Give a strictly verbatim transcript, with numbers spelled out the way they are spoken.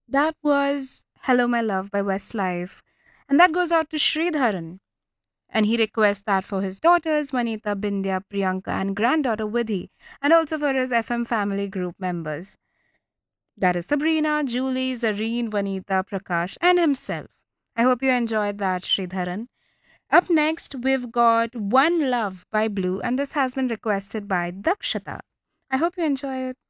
That was Hello My Love by Westlife. And that goes out to Sridharan. And he requests that for his daughters, Vanita, Bindya, Priyanka, and granddaughter Vidhi, and also for his F M family group members. That is Sabrina, Julie, Zareen, Vanita, Prakash, and himself. I hope you enjoyed that, Sridharan. Up next, we've got One Love by Blue, and this has been requested by Dakshata. I hope you enjoy it.